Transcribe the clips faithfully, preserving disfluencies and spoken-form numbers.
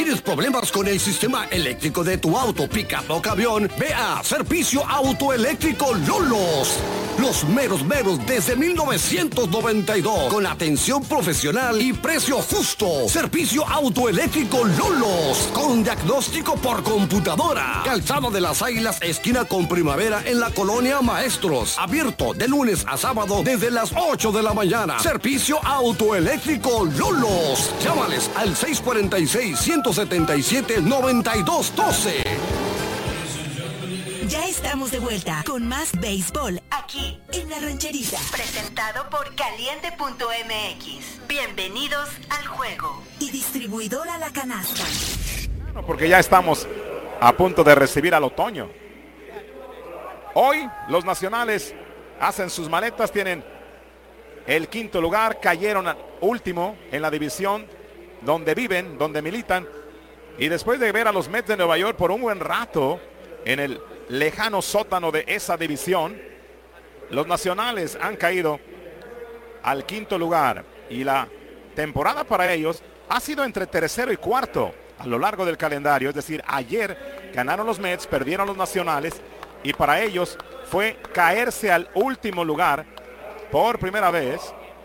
¿Tienes problemas con el sistema eléctrico de tu auto, pickup o camión? Ve a Servicio Autoeléctrico Lolos. Los meros meros desde mil novecientos noventa y dos. Con atención profesional y precio justo. Servicio Autoeléctrico Lolos. Con diagnóstico por computadora. Calzada de las Águilas, esquina con Primavera en la Colonia Maestros. Abierto de lunes a sábado desde las ocho de la mañana. Servicio Autoeléctrico Lolos. Llámales al seis cuatro seis, uno siete siete, nueve dos uno dos. Ya estamos de vuelta con más béisbol aquí en La Rancherita. Presentado por Caliente punto M X. Bienvenidos al juego. Y distribuidora La Canasta. Porque ya estamos a punto de recibir al otoño. Hoy los nacionales hacen sus maletas, tienen el quinto lugar, cayeron al último en la división donde viven, donde militan, y después de ver a los Mets de Nueva York por un buen rato en el lejano sótano de esa división, los nacionales han caído al quinto lugar y la temporada para ellos ha sido entre tercero y cuarto a lo largo del calendario. Es decir, ayer ganaron los Mets, perdieron los nacionales y para ellos fue caerse al último lugar por primera vez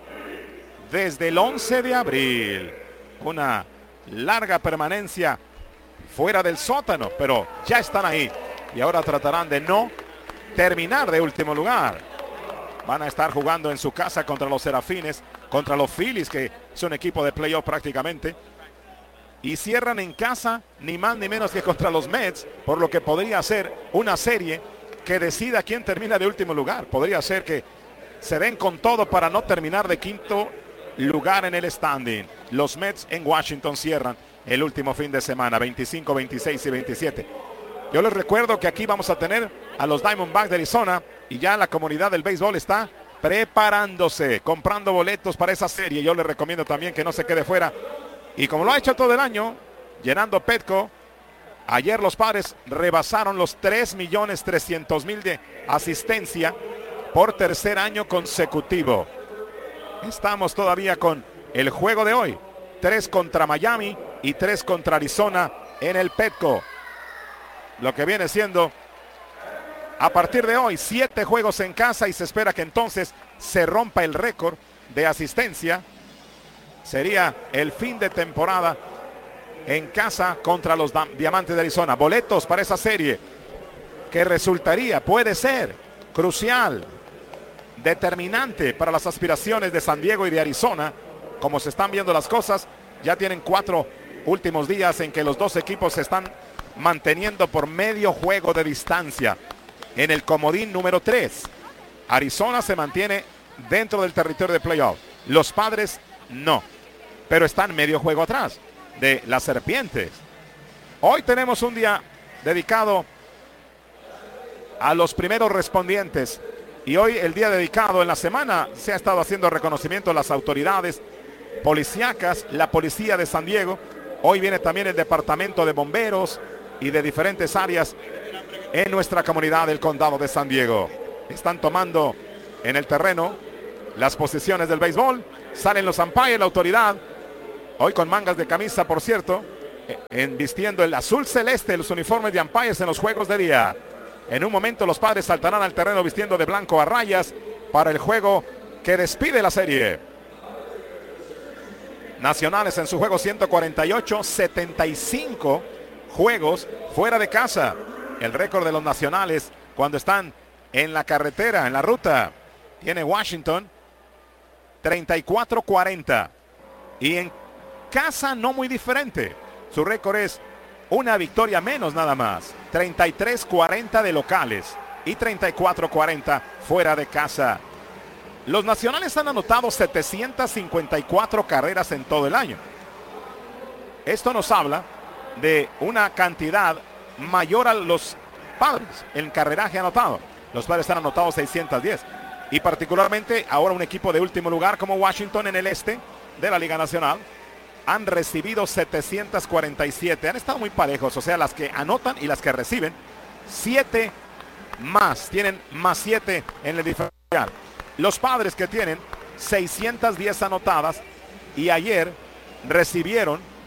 desde el once de abril. Una larga permanencia fuera del sótano, pero ya están ahí y ahora tratarán de no terminar de último lugar. Van a estar jugando en su casa contra los Serafines, contra los Phillies, que es un equipo de playoff prácticamente, y cierran en casa ni más ni menos que contra los Mets, por lo que podría ser una serie que decida quién termina de último lugar. Podría ser que se den con todo para no terminar de quinto lugar en el standing. Los Mets en Washington cierran el último fin de semana, veinticinco, veintiséis y veintisiete. Yo les recuerdo que aquí vamos a tener a los Diamondbacks de Arizona y ya la comunidad del béisbol está preparándose, comprando boletos para esa serie. Yo les recomiendo también que no se quede fuera. Y como lo ha hecho todo el año, llenando Petco, ayer los Padres rebasaron los tres millones trescientos mil de asistencia por tercer año consecutivo. Estamos todavía con el juego de hoy. Tres contra Miami y tres contra Arizona en el Petco. Lo que viene siendo, a partir de hoy, siete juegos en casa y se espera que entonces se rompa el récord de asistencia. Sería el fin de temporada en casa contra los Diamantes de Arizona. Boletos para esa serie que resultaría, puede ser, crucial, determinante para las aspiraciones de San Diego y de Arizona. Como se están viendo las cosas, ya tienen cuatro últimos días en que los dos equipos se están manteniendo por medio juego de distancia en el comodín número tres. Arizona se mantiene dentro del territorio de playoff. Los Padres no, pero están medio juego atrás de las Serpientes. Hoy tenemos un día dedicado a los primeros respondientes. Y hoy el día dedicado en la semana se ha estado haciendo reconocimiento a las autoridades policíacas, la policía de San Diego. Hoy viene también el departamento de bomberos y de diferentes áreas en nuestra comunidad del condado de San Diego. Están tomando en el terreno las posiciones del béisbol. Salen los umpires, la autoridad. Hoy con mangas de camisa, por cierto, en vistiendo el azul celeste, los uniformes de umpires en los juegos de día. En un momento los Padres saltarán al terreno vistiendo de blanco a rayas para el juego que despide la serie. Nacionales en su juego ciento cuarenta y ocho, setenta y cinco juegos fuera de casa. El récord de los Nacionales cuando están en la carretera, en la ruta, tiene Washington treinta y cuatro cuarenta. Y en casa no muy diferente. Su récord es una victoria menos nada más. treinta y tres cuarenta de locales y treinta y cuatro cuarenta fuera de casa. Los Nacionales han anotado setecientas cincuenta y cuatro carreras en todo el año. Esto nos habla de una cantidad mayor a los Padres en carreraje anotado. Los Padres han anotado seiscientas diez. Y particularmente ahora un equipo de último lugar como Washington en el este de la Liga Nacional han recibido setecientas cuarenta y siete. Han estado muy parejos, o sea, las que anotan y las que reciben. Siete más, tienen más siete en el diferencial. Los Padres que tienen seiscientas diez anotadas y ayer recibieron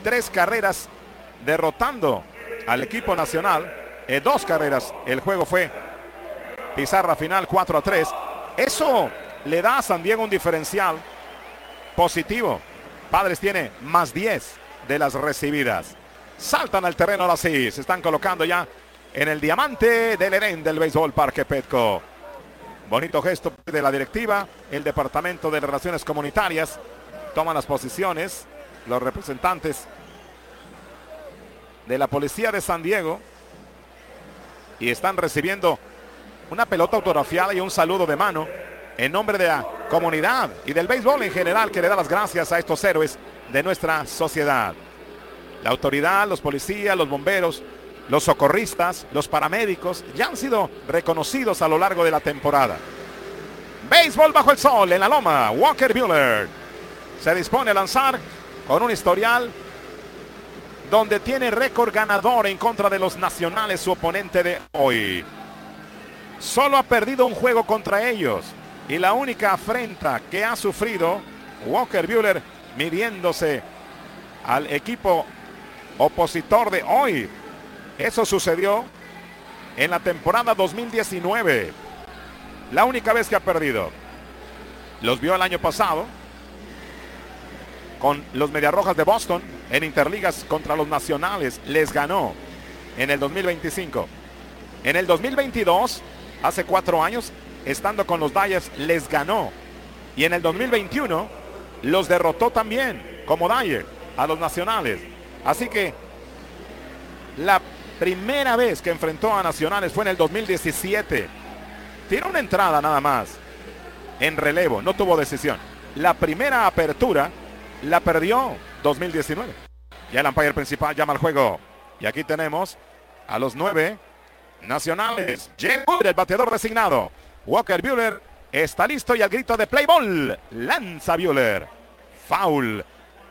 tres carreras derrotando al equipo nacional. Eh, dos carreras. El juego fue pizarra final cuatro a tres. Eso le da a San Diego un diferencial positivo. Padres tiene más diez de las recibidas. Saltan al terreno ahora sí. Se están colocando ya en el diamante del Edén del béisbol Parque Petco. Bonito gesto de la directiva. El Departamento de Relaciones Comunitarias toman las posiciones. Los representantes de la Policía de San Diego. Y están recibiendo una pelota autografiada y un saludo de mano en nombre de la comunidad y del béisbol en general, que le da las gracias a estos héroes de nuestra sociedad. La autoridad, los policías, los bomberos, los socorristas, los paramédicos ya han sido reconocidos a lo largo de la temporada. Béisbol bajo el sol en la loma. Walker Buehler se dispone a lanzar con un historial donde tiene récord ganador en contra de los nacionales, su oponente de hoy. Solo ha perdido un juego contra ellos y la única afrenta que ha sufrido Walker Buehler midiéndose al equipo opositor de hoy. Eso sucedió en la temporada dos mil diecinueve. La única vez que ha perdido. Los vio el año pasado con los Mediarrojas de Boston en interligas contra los nacionales. Les ganó en el dos mil veinticinco. En el dos mil veintidós, hace cuatro años, estando con los Dyers, les ganó. Y en el dos mil veintiuno los derrotó también como Dyer a los nacionales. Así que la primera vez que enfrentó a nacionales fue en el dos mil diecisiete. Tiró una entrada nada más en relevo, no tuvo decisión. La primera apertura la perdió dos mil diecinueve. Ya el umpire principal llama al juego. Y aquí tenemos a los nueve nacionales. James Wood, el bateador designado. Walker Buehler está listo y al grito de play ball lanza Buehler. Foul.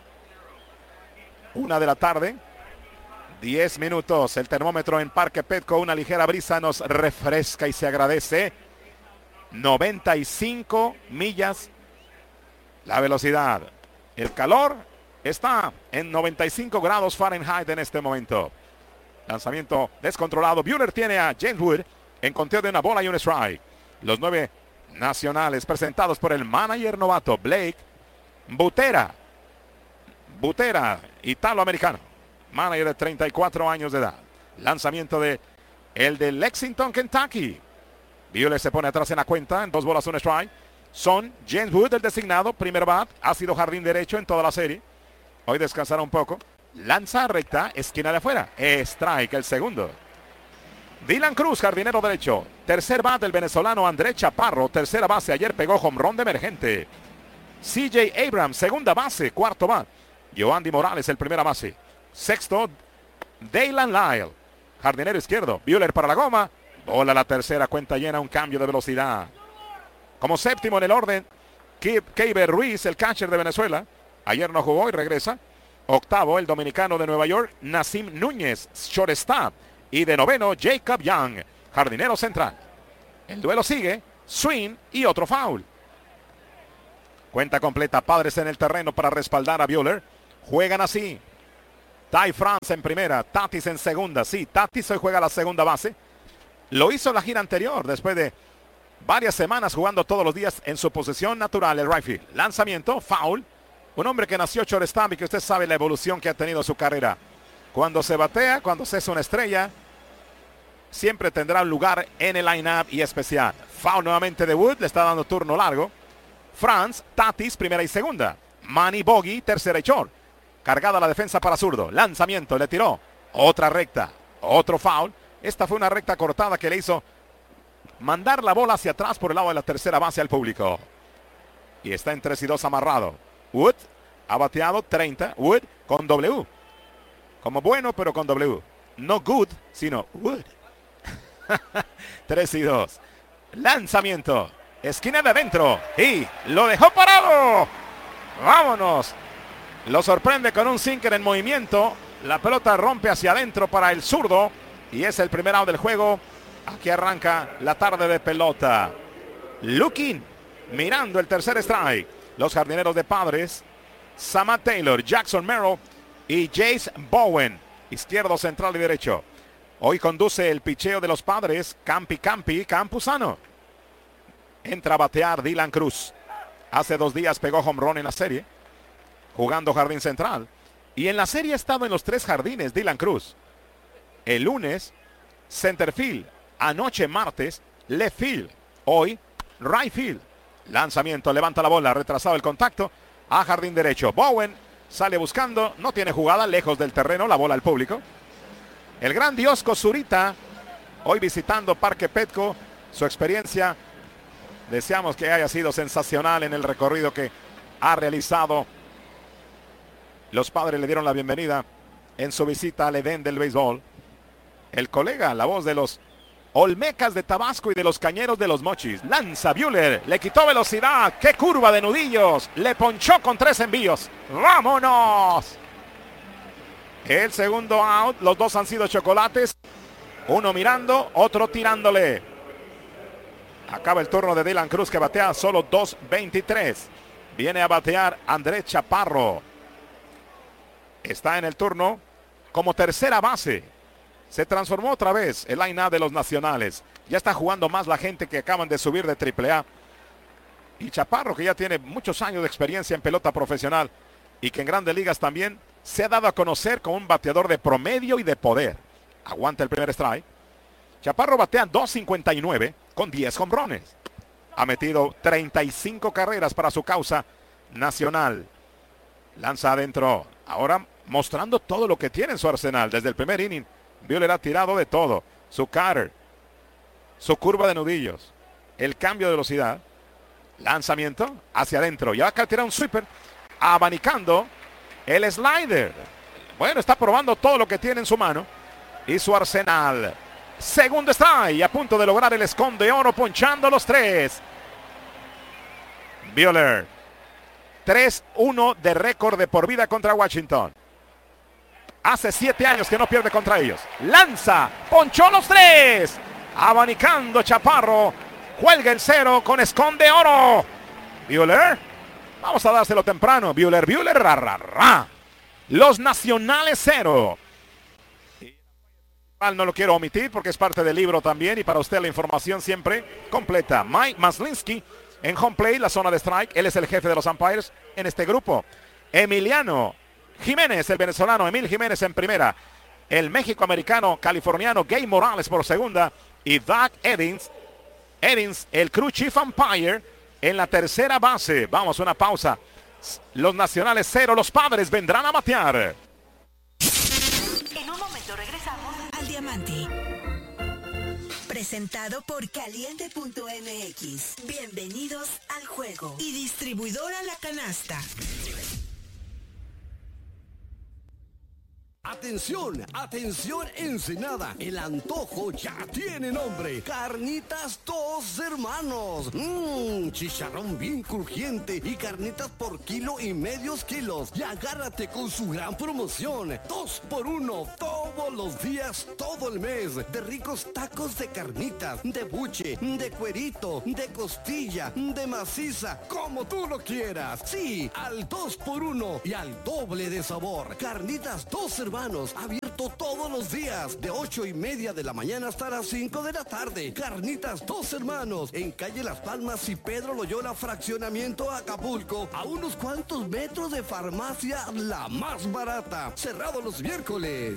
Una de la tarde. Diez minutos. El termómetro en Parque Petco. Una ligera brisa nos refresca y se agradece. noventa y cinco millas la velocidad. El calor está en noventa y cinco grados Fahrenheit en este momento. Lanzamiento descontrolado. Buehler tiene a James Wood en conteo de una bola y un strike. Los nueve nacionales presentados por el manager novato Blake Butera. Butera, italoamericano. Manager de treinta y cuatro años de edad. Lanzamiento de el de Lexington, Kentucky. Buehler se pone atrás en la cuenta. En dos bolas, un strike. Son James Wood, el designado. Primer bat. Ha sido jardín derecho en toda la serie. Hoy descansará un poco. Lanza recta, esquina de afuera. Strike, el segundo. Dylan Cruz, jardinero derecho. Tercer bat del venezolano André Chaparro. Tercera base, ayer pegó home run de emergente. C J Abrams, segunda base. Cuarto bat. Yoandy Morales, el primera base. Sexto, Daylan Lyle, jardinero izquierdo. Buehler para la goma. Bola la tercera, cuenta llena, un cambio de velocidad. Como séptimo en el orden, Keiber Ruiz, el catcher de Venezuela. Ayer no jugó y regresa. Octavo, el dominicano de Nueva York, Nasim Núñez, shortstop. Y de noveno, Jacob Young, jardinero central. El duelo sigue, swing y otro foul. Cuenta completa, Padres en el terreno para respaldar a Buehler. Juegan así. Ty France en primera, Tatis en segunda. Sí, Tatis hoy juega la segunda base. Lo hizo la gira anterior, después de varias semanas jugando todos los días en su posición natural, el right field. Lanzamiento, foul. Un hombre que nació shortstop y que usted sabe la evolución que ha tenido su carrera. Cuando se batea, cuando se es una estrella, siempre tendrá un lugar en el line-up y especial. Foul nuevamente de Wood, le está dando turno largo. France, Tatis, primera y segunda. Manny Bogey, tercera y short. Cargada la defensa para zurdo. Lanzamiento, le tiró. Otra recta. Otro foul. Esta fue una recta cortada que le hizo mandar la bola hacia atrás por el lado de la tercera base al público. Y está en tres y dos amarrado. Wood ha bateado treinta. Wood con W. Como bueno, pero con W. No good, sino Wood. tres y dos. Lanzamiento. Esquina de adentro. Y lo dejó parado. Vámonos. Lo sorprende con un sinker en movimiento. La pelota rompe hacia adentro para el zurdo. Y es el primer out del juego. Aquí arranca la tarde de pelota. Looking. Mirando el tercer strike. Los jardineros de Padres. Samad Taylor, Jackson Merrill y Jace Bowen, izquierdo, central y derecho. Hoy conduce el picheo de los Padres, Campi Campi Campuzano. Entra a batear Dylan Cruz. Hace dos días pegó home run en la serie, jugando jardín central. Y en la serie ha estado en los tres jardines Dylan Cruz. El lunes, center field. Anoche, martes, left field. Hoy, right field. Lanzamiento, levanta la bola, retrasado el contacto a jardín derecho. Bowen sale buscando, no tiene jugada, lejos del terreno, la bola al público. El gran Diosco Zurita, hoy visitando Parque Petco, su experiencia, deseamos que haya sido sensacional en el recorrido que ha realizado. Los Padres le dieron la bienvenida en su visita al Edén del béisbol. El colega, la voz de los Olmecas de Tabasco y de los Cañeros de los Mochis. Lanza Buehler, le quitó velocidad. ¡Qué curva de nudillos! Le ponchó con tres envíos. ¡Vámonos! El segundo out, los dos han sido chocolates. Uno mirando, otro tirándole. Acaba el turno de Dylan Cruz, que batea solo dos veintitrés. Viene a batear Andrés Chaparro. Está en el turno como tercera base. Se transformó otra vez el line-up de los Nacionales. Ya está jugando más la gente que acaban de subir de triple A. Y Chaparro, que ya tiene muchos años de experiencia en pelota profesional y que en Grandes Ligas también se ha dado a conocer como un bateador de promedio y de poder. Aguanta el primer strike. Chaparro batea dos cincuenta y nueve con diez jonrones. Ha metido treinta y cinco carreras para su causa nacional. Lanza adentro. Ahora mostrando todo lo que tiene en su arsenal. Desde el primer inning, Buehler ha tirado de todo. Su cutter, su curva de nudillos, el cambio de velocidad, lanzamiento hacia adentro. Y acá tira un sweeper, abanicando el slider. Bueno, está probando todo lo que tiene en su mano y su arsenal. Segundo strike, a punto de lograr el esconde oro, ponchando los tres. Buehler, tres uno de récord de por vida contra Washington. Hace siete años que no pierde contra ellos. Lanza, ponchó los tres. Abanicando Chaparro. Cuelga el cero con esconde oro. Buehler, vamos a dárselo temprano. Buehler, Buehler, ra, ra, ra. Los Nacionales cero. No lo quiero omitir porque es parte del libro también y para usted la información siempre completa. Mike Maslinski en home play, la zona de strike. Él es el jefe de los umpires en este grupo. Emiliano Jiménez, el venezolano Emil Jiménez en primera. El México-americano californiano Gay Morales por segunda. Y Doug Edins, Edins, el crew chief umpire en la tercera base. Vamos a una pausa. Los Nacionales cero, los Padres vendrán a batear. En un momento regresamos al Diamante. Presentado por Caliente punto M X. Bienvenidos al juego. Y distribuidora La Canasta. Atención, atención Ensenada, el antojo ya tiene nombre. Carnitas Dos Hermanos. Mmm, chicharrón bien crujiente y carnitas por kilo y medios kilos. Y agárrate con su gran promoción. Dos por uno, todos los días, todo el mes. De ricos tacos de carnitas, de buche, de cuerito, de costilla, de maciza, como tú lo quieras. Sí, al dos por uno y al doble de sabor. Carnitas Dos Hermanos. Hermanos, abierto todos los días, de ocho y media de la mañana hasta las cinco de la tarde. Carnitas Dos Hermanos, en calle Las Palmas y Pedro Loyola, fraccionamiento Acapulco, a unos cuantos metros de farmacia La Más Barata. Cerrado los miércoles.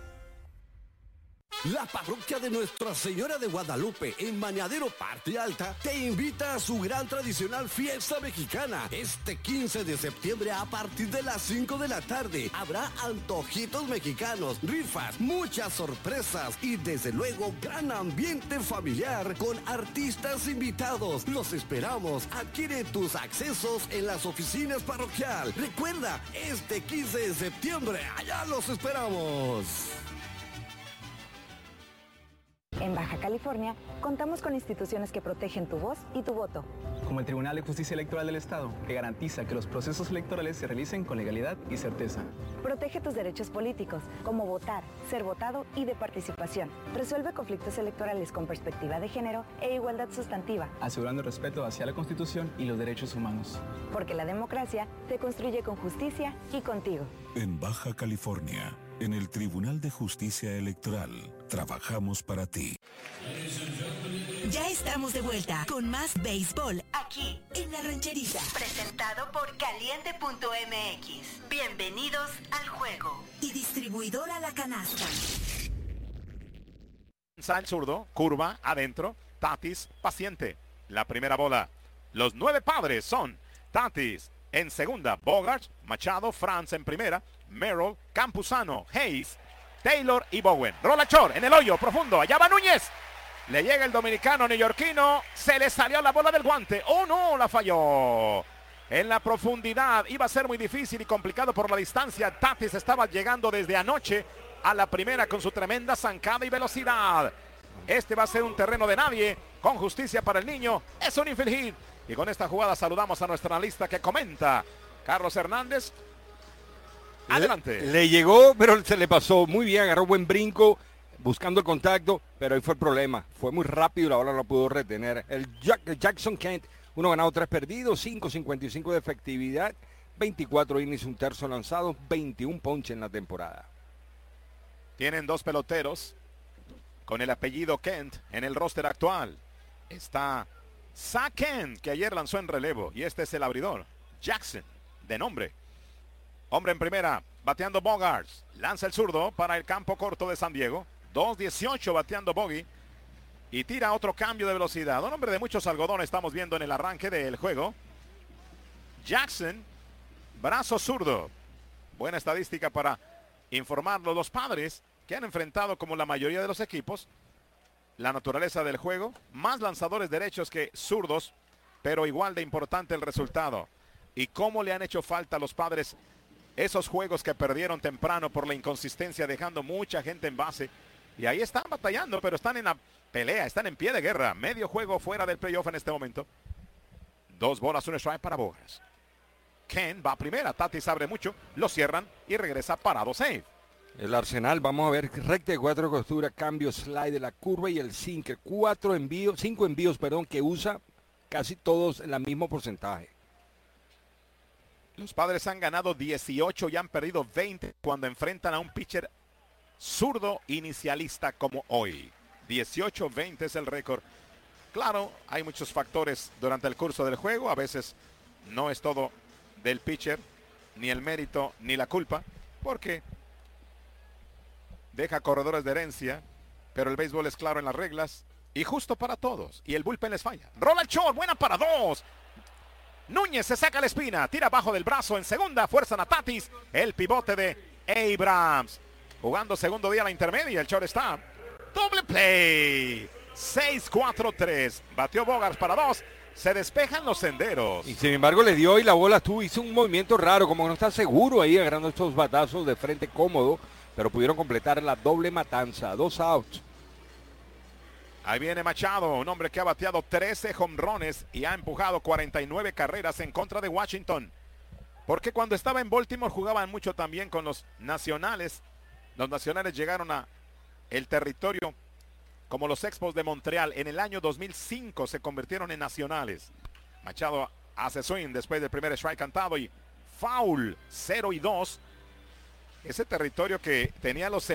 La parroquia de Nuestra Señora de Guadalupe en Mañadero Parte Alta te invita a su gran tradicional fiesta mexicana. Este quince de septiembre a partir de las cinco de la tarde habrá antojitos mexicanos, rifas, muchas sorpresas y desde luego gran ambiente familiar con artistas invitados. Los esperamos. Adquiere tus accesos en las oficinas parroquial. Recuerda, este quince de septiembre, allá los esperamos. En Baja California, contamos con instituciones que protegen tu voz y tu voto. como el Tribunal de Justicia Electoral del Estado, que garantiza que los procesos electorales se realicen con legalidad y certeza. Protege tus derechos políticos, como votar, ser votado y de participación. Resuelve conflictos electorales con perspectiva de género e igualdad sustantiva. Asegurando el respeto hacia la Constitución y los derechos humanos. Porque la democracia se construye con justicia y contigo. En Baja California, en el Tribunal de Justicia Electoral, trabajamos para ti. Ya estamos de vuelta con más béisbol aquí en La Rancherita. Presentado por Caliente punto M X. Bienvenidos al juego. Y distribuidora La Canasta. El zurdo, curva, adentro, Tatis, paciente. La primera bola. Los nueve padres son Tatis en segunda, Bogaerts, Machado, Franz en primera, Merrill, Campuzano, Hayes, Taylor y Bowen. Rola short en el hoyo profundo. Allá va Núñez. Le llega el dominicano neoyorquino. Se le salió la bola del guante. ¡Oh, no! La falló. En la profundidad. Iba a ser muy difícil y complicado por la distancia. Tatis estaba llegando desde anoche a la primera con su tremenda zancada y velocidad. Este va a ser un terreno de nadie. Con justicia para el niño. Es un infield hit. Y con esta jugada saludamos a nuestra analista que comenta. Carlos Hernández. Adelante. Le, le llegó, pero se le pasó muy bien. Agarró buen brinco. Buscando el contacto, pero ahí fue el problema. Fue muy rápido y la bola no pudo retener. El, Jack, el Jackson Kent, uno ganado, tres perdidos, cinco cincuenta y cinco de efectividad, veinticuatro innings, un tercio lanzado, veintiún ponches en la temporada. Tienen dos peloteros con el apellido Kent en el roster actual. Está Zach Kent, que ayer lanzó en relevo, y este es el abridor, Jackson, de nombre. Hombre en primera, bateando Bogaerts. Lanza el zurdo para el campo corto de San Diego. dos dieciocho bateando Bogey. Y tira otro cambio de velocidad. Un hombre de muchos algodones estamos viendo en el arranque del juego. Jackson, brazo zurdo. Buena estadística para informarlo. Los padres que han enfrentado, como la mayoría de los equipos, la naturaleza del juego. Más lanzadores derechos que zurdos, pero igual de importante el resultado. Y cómo le han hecho falta a los padres esos juegos que perdieron temprano por la inconsistencia, dejando mucha gente en base. Y ahí están batallando, pero están en la pelea, están en pie de guerra. Medio juego fuera del playoff en este momento. Dos bolas, un strike para Bogaerts. Ken va a primera, Tatis abre mucho, lo cierran y regresa parado safe. El Arsenal, vamos a ver, recta de cuatro de costura, cambio, slide de la curva y el sinker. Cuatro envíos, cinco envíos, perdón, que usa casi todos en el mismo porcentaje. Los padres han ganado dieciocho y han perdido veinte cuando enfrentan a un pitcher zurdo inicialista como hoy. dieciocho veinte es el récord. Claro, hay muchos factores durante el curso del juego. A veces no es todo del pitcher, ni el mérito, ni la culpa, porque deja corredores de herencia, pero el béisbol es claro en las reglas y justo para todos. Y el bullpen les falla. Rola el short, buena para dos. Núñez se saca la espina, tira abajo del brazo en segunda, fuerzan a Tatis, el pivote de Abrams. Jugando segundo día a la intermedia, el shortstop. Doble play. seis cuatro tres. Batió Bogaerts para dos. Se despejan los senderos. Y sin embargo le dio y la bola estuvo, hizo un movimiento raro, como que no está seguro ahí agarrando estos batazos de frente cómodo, pero pudieron completar la doble matanza. Dos outs. Ahí viene Machado, un hombre que ha bateado trece jonrones y ha empujado cuarenta y nueve carreras en contra de Washington. Porque cuando estaba en Baltimore jugaban mucho también con los nacionales. Los nacionales llegaron a el territorio como los Expos de Montreal. En el año dos mil cinco se convirtieron en nacionales. Machado hace swing después del primer strike cantado y foul, cero y dos. Ese territorio que tenía los